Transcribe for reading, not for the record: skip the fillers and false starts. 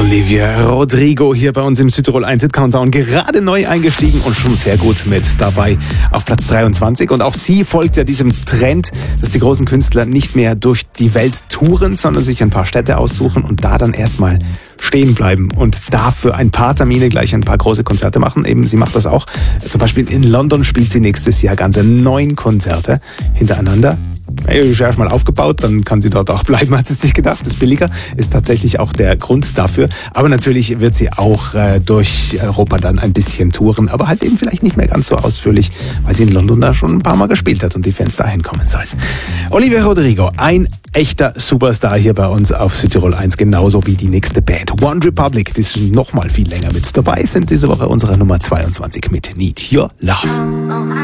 Olivia Rodrigo hier bei uns im Südtirol 1 Hit Countdown, gerade neu eingestiegen und schon sehr gut mit dabei auf Platz 23. Und auch sie folgt ja diesem Trend, dass die großen Künstler nicht mehr durch die Welt touren, sondern sich ein paar Städte aussuchen und da dann erstmal stehen bleiben und dafür ein paar Termine gleich ein paar große Konzerte machen. Eben, sie macht das auch. Zum Beispiel in London spielt sie nächstes Jahr ganze 9 Konzerte hintereinander. Ist ja erstmal aufgebaut, dann kann sie dort auch bleiben, hat sie sich gedacht. Das ist billiger, ist tatsächlich auch der Grund dafür. Aber natürlich wird sie auch durch Europa dann ein bisschen touren, aber halt eben vielleicht nicht mehr ganz so ausführlich, weil sie in London da schon ein paar Mal gespielt hat und die Fans dahin kommen sollen. Olivia Rodrigo, ein echter Superstar hier bei uns auf Südtirol 1, genauso wie die nächste Band One Republic, die schon noch mal viel länger mit dabei sind. Diese Woche unsere Nummer 22 mit Need Your Love.